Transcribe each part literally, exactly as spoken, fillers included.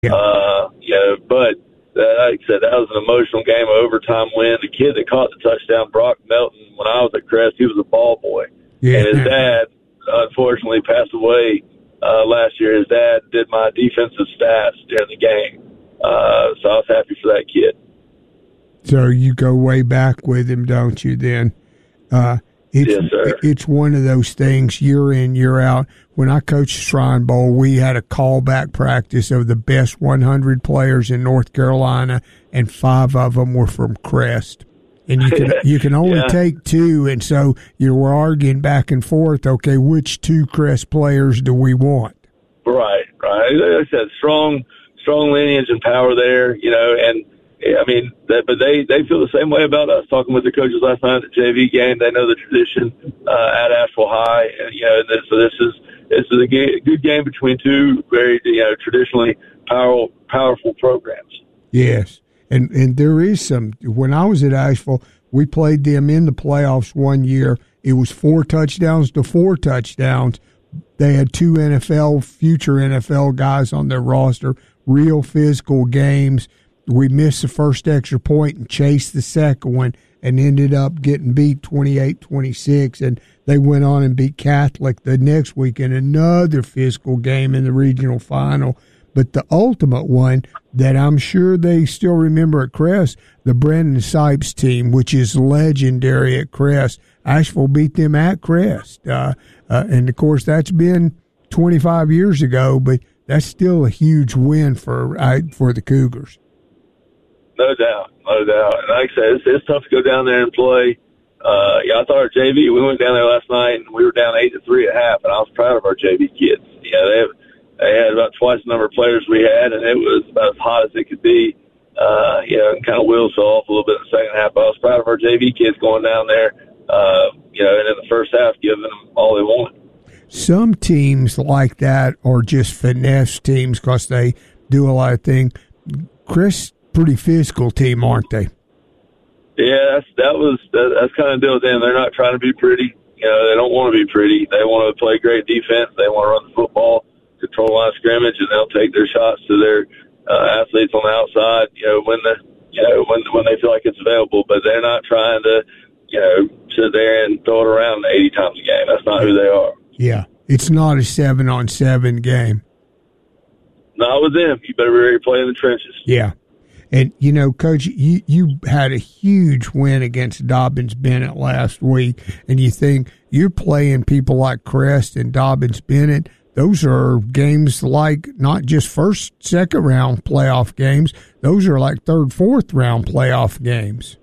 Yeah. Uh, you know, but uh, like I said, that was an emotional game, an overtime win. The kid that caught the touchdown, Brock Melton, when I was at Crest, he was a ball boy. Yeah. And his dad, unfortunately, passed away uh, last year. His dad did my defensive stats during the game. Uh, so I was happy for that kid. So you go way back with him, don't you, then? Uh, it's, yes, sir. It's one of those things, year in, year out. When I coached Shrine Bowl, we had a callback practice of the best one hundred players in North Carolina, and five of them were from Crest. And you can you can only yeah. take two, and so you were arguing back and forth, okay, which two Crest players do we want? Right, right. Like I said, strong, strong lineage and power there, you know, and I mean, that, but they, they feel the same way about us. Talking with the coaches last night at the J V game, they know the tradition uh, at Asheville High, and you know, and this, so this is this is a ga- good game between two very you know traditionally powerful powerful programs. Yes, and and there is some. When I was at Asheville, we played them in the playoffs one year. It was four touchdowns to four touchdowns. They had two N F L future N F L guys on their roster. Real physical games. We missed the first extra point and chased the second one and ended up getting beat twenty-eight twenty-six. And they went on and beat Catholic the next week in another physical game in the regional final. But the ultimate one that I'm sure they still remember at Crest, the Brandon Sipes team, which is legendary at Crest. Asheville beat them at Crest. Uh, uh, and, of course, that's been twenty-five years ago, but that's still a huge win for uh, for the Cougars. No doubt, no doubt. And like I said, it's, it's tough to go down there and play. Uh, yeah, I thought our J V, we went down there last night and we were down eight to three at half, and I was proud of our J V kids. Yeah, they have, they had about twice the number of players we had, and it was about as hot as it could be. Uh, you know, and kind of wheels off a little bit in the second half. But I was proud of our J V kids going down there, uh, you know, and in the first half giving them all they wanted. Some teams like that are just finesse teams because they do a lot of things. Chris, pretty physical team, aren't they? Yeah, that's, that was that, that's kind of the deal with them. They're not trying to be pretty. You know, they don't want to be pretty. They want to play great defense. They want to run the football, control line of scrimmage, and they'll take their shots to their uh, athletes on the outside. You know, when the you know when when they feel like it's available. But they're not trying to you know sit there and throw it around eighty times a game. That's not who they are. Yeah, it's not a seven on seven game. Not with them. You better be ready to play in the trenches. Yeah. And, you know, Coach, you, you had a huge win against Dobbins Bennett last week, and you think you're playing people like Crest and Dobbins Bennett. Those are games like not just first, second round playoff games. Those are like third, fourth round playoff games.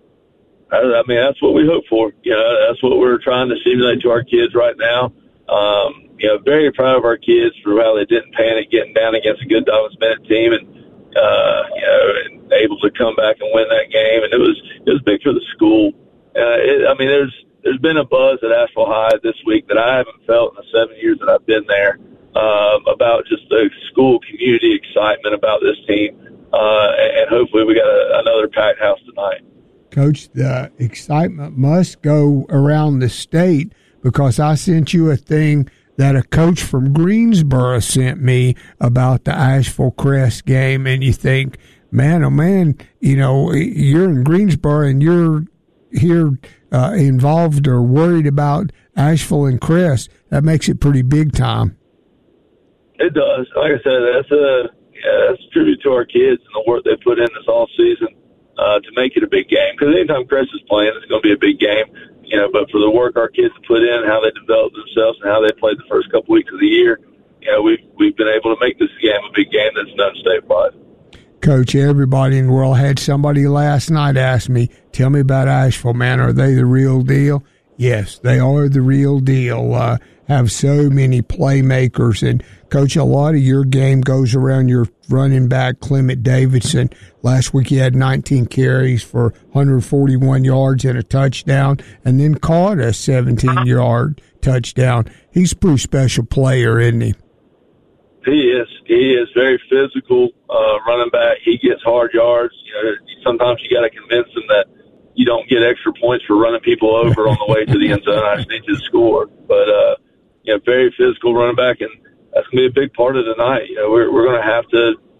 I, I mean, that's what we hope for. You know, that's what we're trying to simulate to our kids right now. Um, you know, very proud of our kids for how they didn't panic getting down against a good Dobbins Bennett team, and Uh, you know, and able to come back and win that game, and it was it was big for the school. Uh, it, I mean, there's there's been a buzz at Asheville High this week that I haven't felt in the seven years that I've been there um, about just the school community excitement about this team, uh, and, and hopefully we got a, another packed house tonight. Coach, the excitement must go around the state because I sent you a thing that a coach from Greensboro sent me about the Asheville Crest game, and you think, man, oh man, you know, you're in Greensboro and you're here uh, involved or worried about Asheville and Crest. That makes it pretty big time. It does. Like I said, that's a yeah, that's a tribute to our kids and the work they put in this all season uh, to make it a big game. Because anytime Crest is playing, it's going to be a big game. You know, but for the work our kids have put in, how they developed themselves, and how they played the first couple weeks of the year, you know, we've we've been able to make this game a big game that's done statewide. Coach, everybody in the world had somebody last night ask me, "Tell me about Asheville, man. Are they the real deal?" Yes, they are the real deal. Uh, have so many playmakers. And, Coach, a lot of your game goes around your running back, Clement Davidson. Last week he had nineteen carries for one hundred forty-one yards and a touchdown, and then caught a seventeen-yard touchdown. He's a pretty special player, isn't he? He is. He is very physical uh, running back. He gets hard yards. You know, sometimes you got to convince him that you don't get extra points for running people over on the way to the end zone. I just need you to score. But, uh, you know, very physical running back, and that's going to be a big part of tonight. You know, we're, we're going to have to